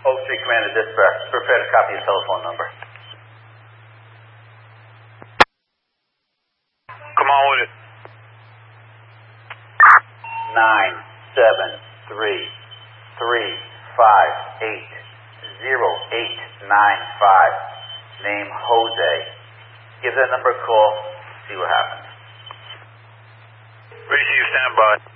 Oak Street Commander Dispatch, prepare to copy your telephone number. Come on with it. 973-358-0895. Name Jose. Give that number a call, see what happens. Ready to you, stand by.